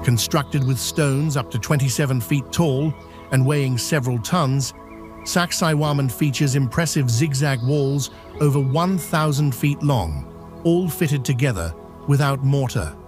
Constructed with stones up to 27 feet tall and weighing several tons, Sacsayhuaman features impressive zigzag walls over 1,000 feet long, all fitted together without mortar.